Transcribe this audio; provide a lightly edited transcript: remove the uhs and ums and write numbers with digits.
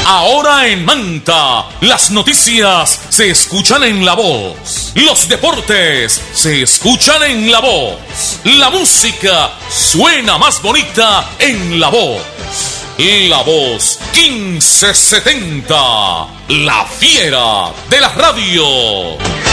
Ahora en Manta, las noticias se escuchan en La Voz. Los deportes se escuchan en La Voz. La música suena más bonita en La Voz. La Voz 1570, la fiera de la radio.